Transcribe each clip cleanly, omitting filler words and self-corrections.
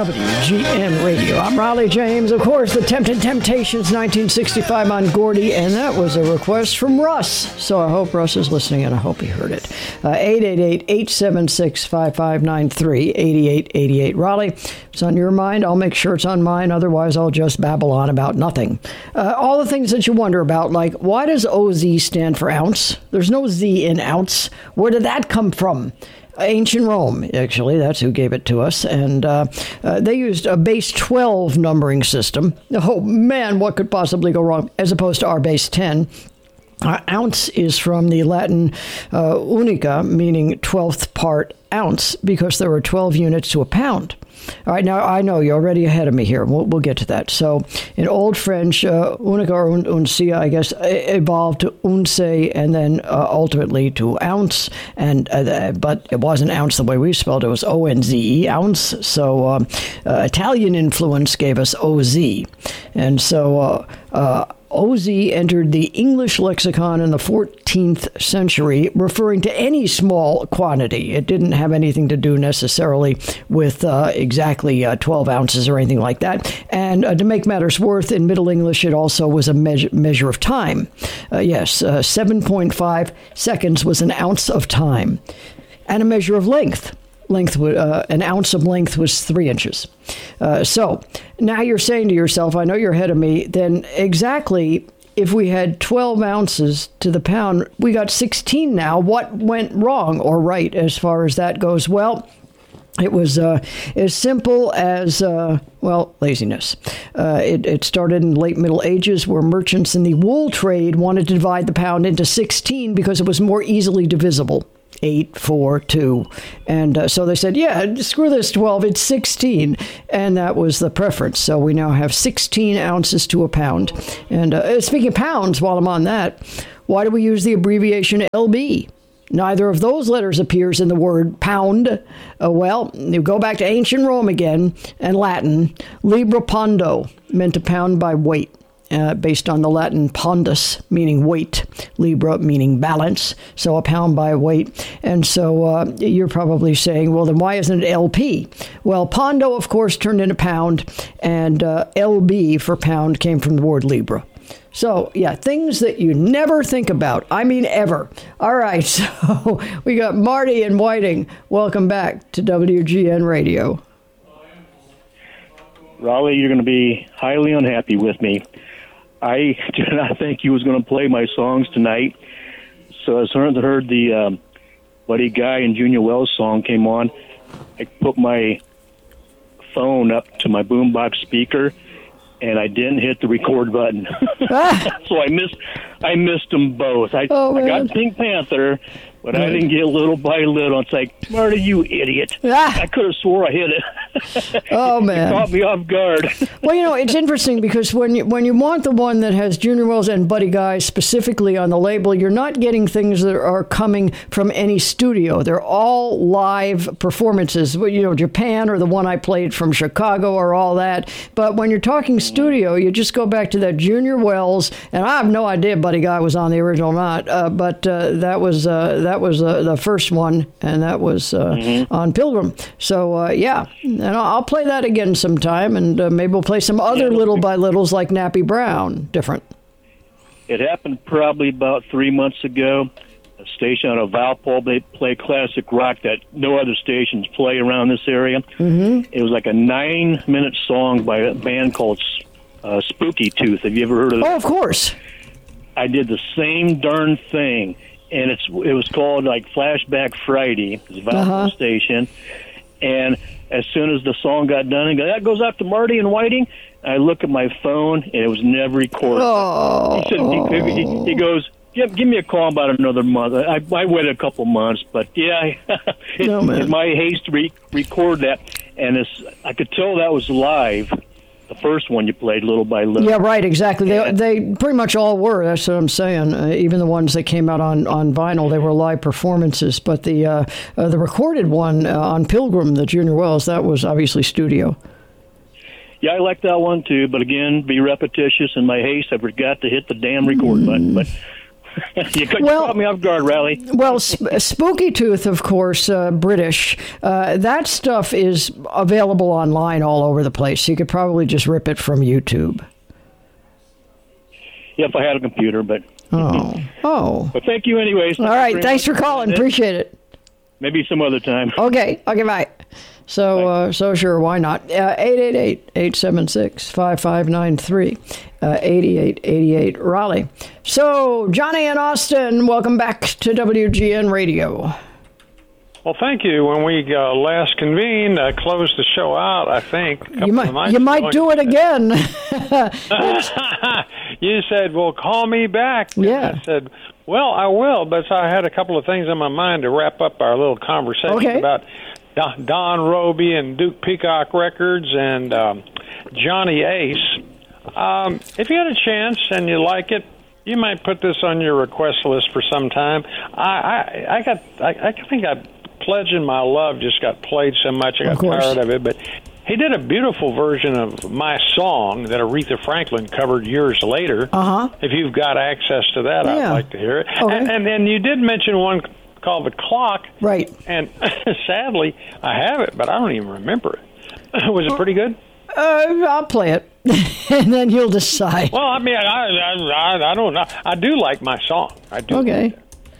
WGN Radio. I'm Raleigh James. Of course, the Tempted Temptations, 1965 on Gordy, and that was a request from Russ. So I hope Russ is listening, and I hope he heard it. 888-876-5593, 8888 Raleigh. If it's on your mind, I'll make sure it's on mine. Otherwise, I'll just babble on about nothing. All the things that you wonder about, like, why does OZ stand for ounce? There's no Z in ounce. Where did that come from? Ancient Rome, actually, that's who gave it to us, and they used a base 12 numbering system. Oh man, what could possibly go wrong, as opposed to our base 10. Ounce is from the Latin unica, meaning 12th part ounce, because there were 12 units to a pound. All right, now I know you're already ahead of me here. We'll get to that. So in Old French, unica or uncia, I guess, evolved to unce and then ultimately to ounce. And but it wasn't ounce the way we spelled it. It was O-N-Z-E, ounce. So Italian influence gave us O-Z. And so OZ entered the English lexicon in the 14th century, referring to any small quantity. It didn't have anything to do necessarily with exactly 12 ounces or anything like that. And to make matters worse, in Middle English, it also was a measure of time. 7.5 seconds was an ounce of time. And a measure of length. An ounce of length was 3 inches. So now you're saying to yourself, I know you're ahead of me, then exactly if we had 12 ounces to the pound, we got 16 now. What went wrong or right as far as that goes? Well, it was as simple as, laziness. It started in the late Middle Ages where merchants in the wool trade wanted to divide the pound into 16 because it was more easily divisible. 8, 4, 2. And so they said, yeah, screw this 12, it's 16. And that was the preference. So we now have 16 ounces to a pound. And speaking of pounds, while I'm on that, why do we use the abbreviation LB? Neither of those letters appears in the word pound. You go back to ancient Rome again, and Latin. Libra pondo meant a pound by weight. Based on the Latin pondus, meaning weight, libra, meaning balance, so a pound by weight. And so you're probably saying, well, then why isn't it LP? Well, pondo, of course, turned into pound, and LB for pound came from the word libra. So, yeah, things that you never think about. I mean, ever. All right, so we got Marty in Whiting. Welcome back to WGN Radio. Raleigh, you're going to be highly unhappy with me. I did not think he was going to play my songs tonight. So as soon as I heard the Buddy Guy and Junior Wells song came on, I put my phone up to my boombox speaker, and I didn't hit the record button. So I missed them both. I got Pink Panther, but I didn't get Little by Little. It's like, Marty, you idiot. I could have swore I hit it. Oh, man. It caught me off guard. Well, it's interesting because when you want the one that has Junior Wells and Buddy Guy specifically on the label, you're not getting things that are coming from any studio. They're all live performances. Japan or the one I played from Chicago or all that. But when you're talking studio, you just go back to that Junior Wells, and I have no idea Buddy Guy was on the original or not, but that was the first one, and that was on Pilgrim. So, and I'll play that again sometime, and maybe we'll play some other Little by Littles like Nappy Brown, different. It happened probably about 3 months ago. A station out of Valpole, they play classic rock that no other stations play around this area. Mm-hmm. It was like a 9-minute song by a band called Spooky Tooth. Have you ever heard of it? Oh, of course. I did the same darn thing, and it was called like Flashback Friday. It's a Valpole station, and as soon as the song got done, and that goes out to Marty and Whiting. I look at my phone, and it was never recorded. Oh. He goes, give me a call about another month. I waited a couple months, but in my haste to record that, and I could tell that was live. The first one you played, Little by Little. Yeah, right, exactly. They pretty much all were. That's what I'm saying. Even the ones that came out on vinyl, they were live performances. But the recorded one on Pilgrim, the Junior Wells, that was obviously studio. Yeah, I like that one too. But again, be repetitious in my haste. I forgot to hit the damn record button. But You caught me off guard, Riley. Well, Spooky Tooth, of course, British. That stuff is available online all over the place. You could probably just rip it from YouTube. Yeah, if I had a computer, but... Oh. But thank you anyways. All right, thanks for calling. Appreciate it. Maybe some other time. Okay, bye. So sure, why not? 888-876-5593, 8888 Raleigh. So, Johnny and Austin, welcome back to WGN Radio. Well, thank you. When we last convened, I closed the show out, I think. You might do it again. You said, well, call me back. Yeah. And I said, well, I will, but I had a couple of things on my mind to wrap up our little conversation about Don Roby and Duke Peacock Records and Johnny Ace. If you had a chance and you like it, you might put this on your request list for some time. I think Pledging My Love just got played so much I got tired of it, but he did a beautiful version of My Song that Aretha Franklin covered years later. If you've got access to that, I'd like to hear it. Okay. And then you did mention one called The Clock. Right. And sadly, I have it, but I don't even remember it. Was it pretty good? I'll play it, and then you'll decide. Well, I mean, I don't know. I do like My Song. I do. Okay.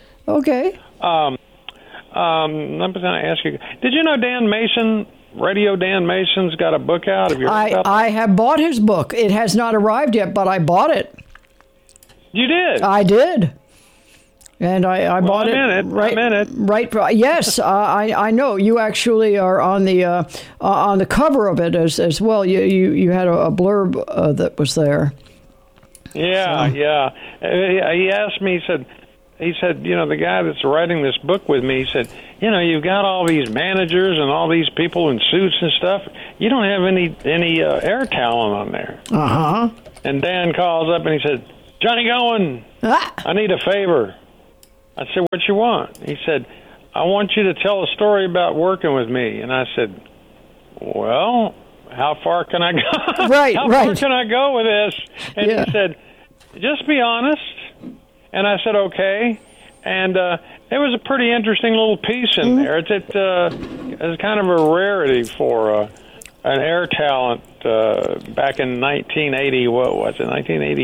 I'm going to ask you, did you know Dan Mason, Radio Dan Mason's got a book out? Have you heard about that? I have bought his book. It has not arrived yet, but I bought it. You did? I did. And I bought it. I'm in it. Right. Yes, I know. You actually are on the cover of it as well. You had a blurb that was there. Yeah. He asked me. He said, the guy that's writing this book with me, he said, you've got all these managers and all these people in suits and stuff. You don't have any air talent on there. And Dan calls up and he said, Johnny Gowan, I need a favor. I said, what you want? He said, I want you to tell a story about working with me. And I said, well, how far can I go? How far can I go with this? And he said, just be honest. And I said, okay. And it was a pretty interesting little piece in there. It's kind of a rarity for an air talent back in 1980, what was it,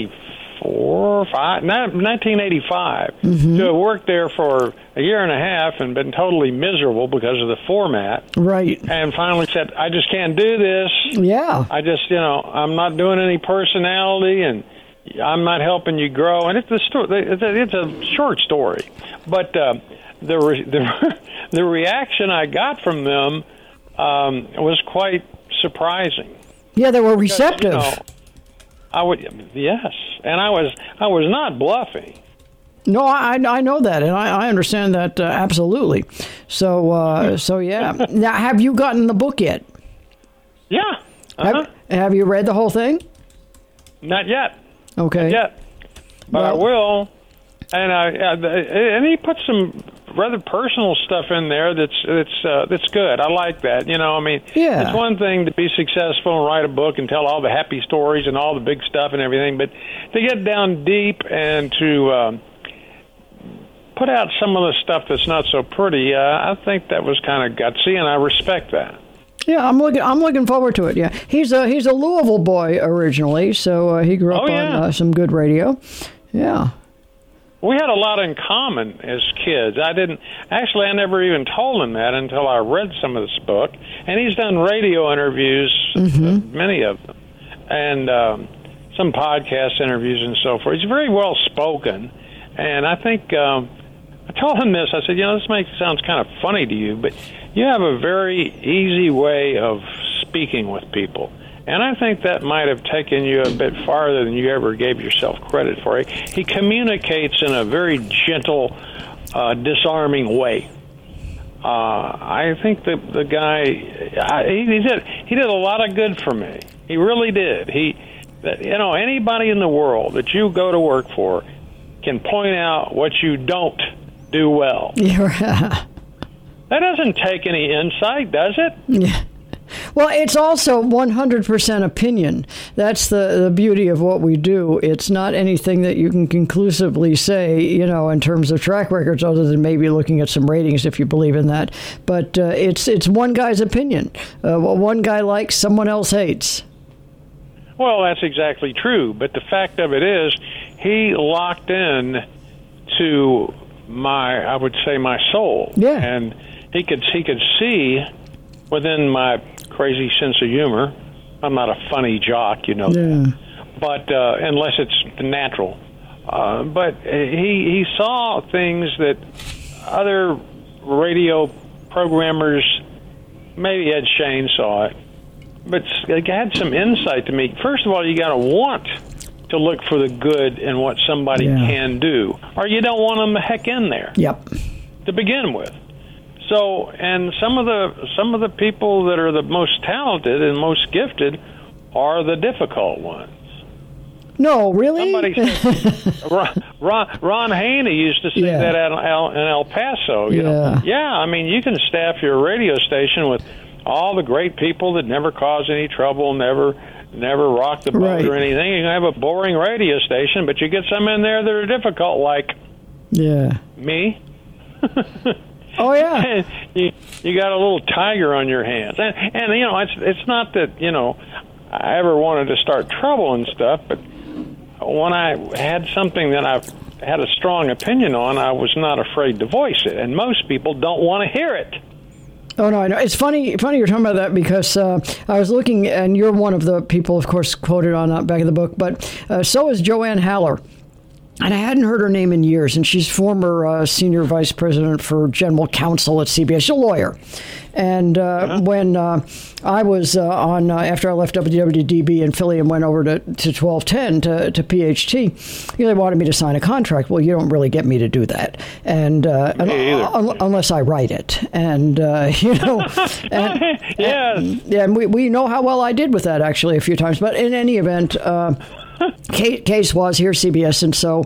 1985, to have worked there for a year and a half and been totally miserable because of the format. Right. And finally said, I just can't do this. Yeah. I just, I'm not doing any personality and I'm not helping you grow. And it's a short story. But the reaction I got from them was quite surprising. Yeah, they were receptive. Because, yes, and I was not bluffing. No, I know that, and I understand that absolutely. So yeah. Now, have you gotten the book yet? Yeah. Have you read the whole thing? Not yet. Okay. Not yet, but I will. And he put some rather personal stuff in there that's good. I like that. It's one thing to be successful and write a book and tell all the happy stories and all the big stuff and everything, but to get down deep and to put out some of the stuff that's not so pretty, I think that was kind of gutsy, and I respect that. Yeah, I'm looking forward to it. Yeah, he's a Louisville boy originally, so he grew up on some good radio. Yeah. We had a lot in common as kids. I never even told him that until I read some of this book. And he's done radio interviews, many of them, and some podcast interviews and so forth. He's very well spoken. And I think I told him this. I said, this sounds kind of funny to you, but you have a very easy way of speaking with people. And I think that might have taken you a bit farther than you ever gave yourself credit for. He communicates in a very gentle, disarming way. I think the guy, he did a lot of good for me. He really did. Anybody in the world that you go to work for can point out what you don't do well. Yeah. That doesn't take any insight, does it? Yeah. Well, it's also 100% opinion. That's the beauty of what we do. It's not anything that you can conclusively say, in terms of track records, other than maybe looking at some ratings if you believe in that. But it's one guy's opinion. What one guy likes, someone else hates. Well, that's exactly true. But the fact of it is, he locked in to my soul. Yeah. And he could see within my crazy sense of humor. I'm not a funny jock, Yeah. But unless it's natural. But he saw things that other radio programmers, maybe Ed Shane saw it, but it had some insight to me. First of all, you got to want to look for the good in what somebody can do, or you don't want them the heck in there. Yep. To begin with. So, and some of the people that are the most talented and most gifted are the difficult ones. No, really? Somebody said, Ron Haney used to say that in El Paso. You know? Yeah, I mean, you can staff your radio station with all the great people that never cause any trouble, never rock the boat or anything. You can have a boring radio station, but you get some in there that are difficult, like me. Oh yeah. you got a little tiger on your hands, and it's not that I ever wanted to start trouble and stuff, but when I had something that I had a strong opinion on, I was not afraid to voice it, and most people don't want to hear it. Oh, no, I know. It's funny you're talking about that because I was looking, and you're one of the people, of course, quoted on that back of the book, but so is Joanne Haller. And I hadn't heard her name in years, and she's former senior vice president for general counsel at CBS. She's a lawyer. And when I was after I left WWDB in Philly and went over to 1210 to PHT, they wanted me to sign a contract. Well, you don't really get me to do that, and unless I write it. And and we know how well I did with that actually a few times. But in any event. Case was here, CBS, and so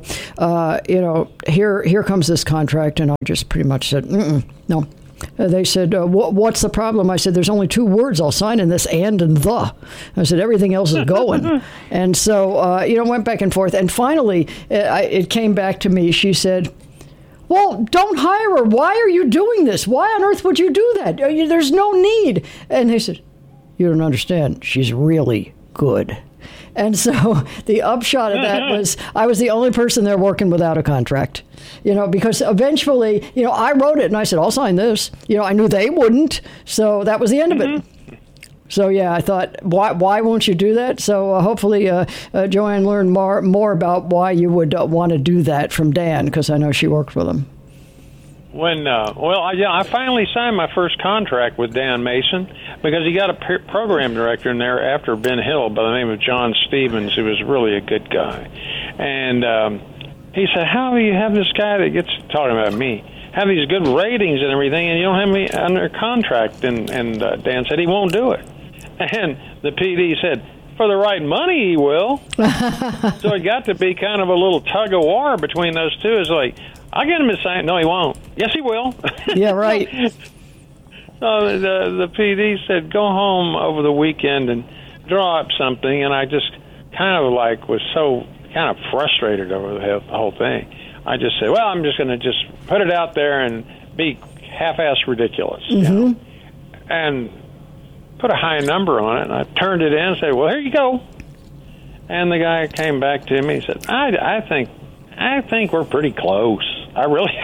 here comes this contract, and I just pretty much said no. They said, what's the problem? I said, there's only two words I'll sign in this, and the. I said, everything else is going. And so, went back and forth. And finally, it came back to me. She said, well, don't hire her. Why are you doing this? Why on earth would you do that? There's no need. And they said, you don't understand. She's really good. And so the upshot of that was I was the only person there working without a contract, because eventually, I wrote it and I said, I'll sign this. I knew they wouldn't. So that was the end of it. So, I thought, why won't you do that? So hopefully Joanne learned more about why you would want to do that from Dan, because I know she worked with him. When I finally signed my first contract with Dan Mason because he got a program director in there after Ben Hill by the name of John Stevens, who was really a good guy. And he said, how do you have this guy that gets talking about me, have these good ratings and everything, and you don't have me under contract? And Dan said he won't do it. And the PD said, for the right money, he will. So it got to be kind of a little tug of war between those two. It's like, I'll get him to sign. No, he won't. Yes, he will. Yeah, right. So the PD said, go home over the weekend and draw up something. And I just kind of was so kind of frustrated over the whole thing. I just said, well, I'm just going to just put it out there and be half-assed ridiculous. Mm-hmm. And put a high number on it. And I turned it in and said, well, here you go. And the guy came back to me and said, I think we're pretty close. I really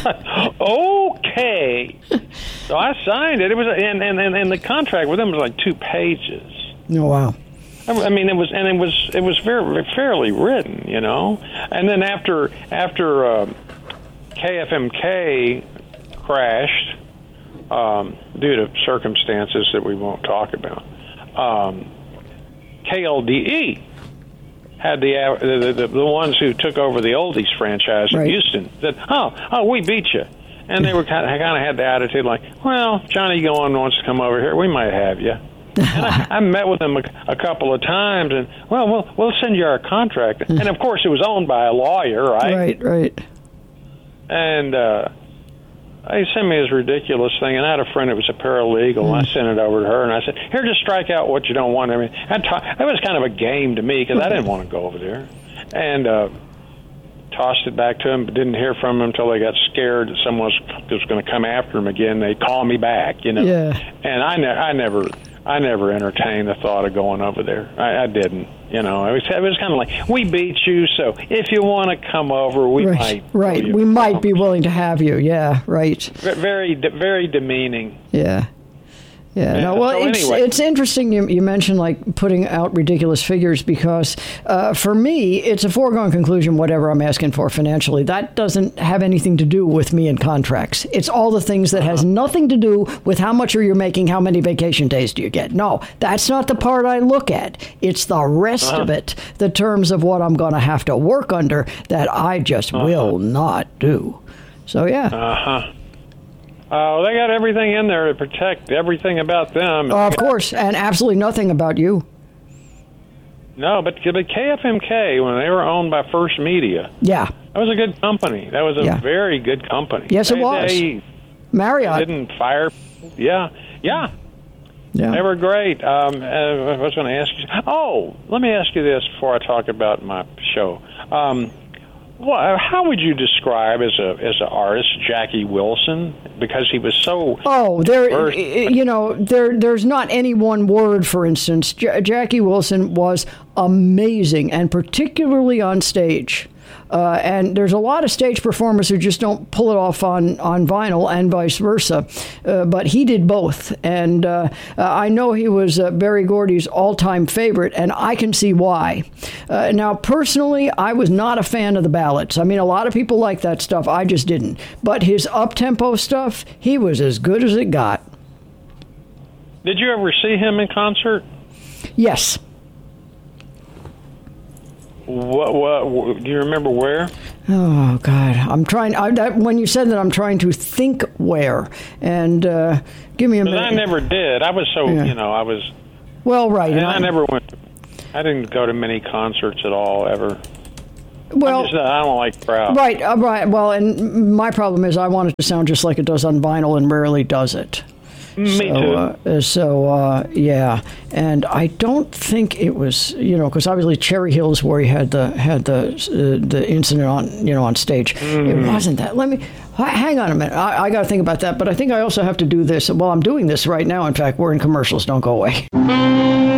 okay. So I signed it. It was and the contract with them was like 2 pages. Oh wow. I mean, it was very fairly written, And then after KFMK crashed due to circumstances that we won't talk about, KLDE had the ones who took over the oldies franchise in Houston said, oh, we beat you. And they were kind of had the attitude like, well, Johnny Goin wants to come over here, we might have you. And I met with them a couple of times, and we'll send you our contract. And of course, it was owned by a lawyer, right? Right. And he sent me this ridiculous thing, and I had a friend that was a paralegal, and I sent it over to her, and I said, here, just strike out what you don't want. I mean, that was kind of a game to me, because I didn't want to go over there. And tossed it back to him, but didn't hear from him until they got scared that someone was going to come after him again. They'd call me back, you know. Yeah. And I never entertained the thought of going over there. I didn't. You know, it was kind of like, we beat you, so if you want to come over, we might. Right. We might be willing to have you. Yeah. Right. Very, very demeaning. Yeah. Yeah. No, well, so anyway. It's interesting you mentioned like putting out ridiculous figures because for me, it's a foregone conclusion, whatever I'm asking for financially. That doesn't have anything to do with me in contracts. It's all the things that has nothing to do with how much are you making, how many vacation days do you get. No, that's not the part I look at. It's the rest of it, the terms of what I'm going to have to work under that I just will not do. So, yeah. Oh, they got everything in there to protect everything about them. Of course, and absolutely nothing about you. No, but KFMK, when they were owned by First Media, yeah, that was a good company. That was a very good company. Yes, it was. Marriott. They didn't fire. Yeah. They were great. I was going to ask you. Oh, let me ask you this before I talk about my show. Well, how would you describe as an artist Jackie Wilson? Because he was so there's not any one word. For instance, Jackie Wilson was amazing, and particularly on stage. And there's a lot of stage performers who just don't pull it off on vinyl and vice versa. But he did both. And I know he was Berry Gordy's all-time favorite, and I can see why. Now, personally, I was not a fan of the ballads. I mean, a lot of people like that stuff. I just didn't. But his up-tempo stuff, he was as good as it got. Did you ever see him in concert? Yes. What do you remember where? Oh God, I'm trying. When you said that, I'm trying to think where. And give me a minute. I never did. I was so I was. Well, right. And I never went. I didn't go to many concerts at all ever. Well, I don't like crowds. Right. Right. Well, and my problem is I want it to sound just like it does on vinyl, and rarely does it. Me too. Yeah, and I don't think it was, because obviously Cherry Hills, where he had the incident on stage. It wasn't that. Let me hang on a minute. I got to think about that. But I think I also have to do this. Well, I'm doing this right now. In fact, we're in commercials. Don't go away.